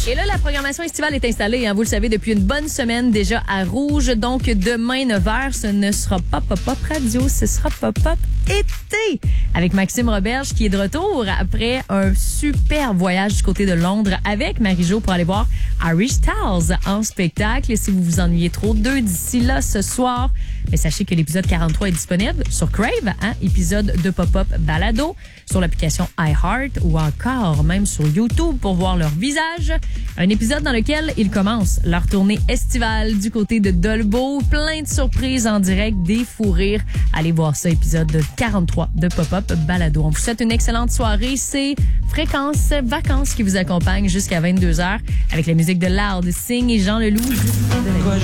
Et là, la programmation estivale est installée, hein, vous le savez, depuis une bonne semaine déjà à Rouge. Donc, demain, 9h, ce ne sera pas Pop-Up Radio, ce sera Pop-Up été. Avec Maxime Roberge qui est de retour après un super voyage du côté de Londres avec Marie-Jo pour aller voir Harry Styles en spectacle. Et si vous vous ennuyez trop d'eux d'ici là ce soir, mais sachez que l'épisode 43 est disponible sur Crave, hein, épisode de Pop-Up Balado, sur l'application iHeart ou encore même sur YouTube pour voir leur visage. Un épisode dans lequel ils commencent leur tournée estivale du côté de Dolbeau. Plein de surprises en direct, des fous rires. Allez voir ça, épisode 43 de Pop-Up Balado. On vous souhaite une excellente soirée. C'est Fréquence Vacances qui vous accompagne jusqu'à 22h avec la musique de Loud, Sing et Jean Leloup.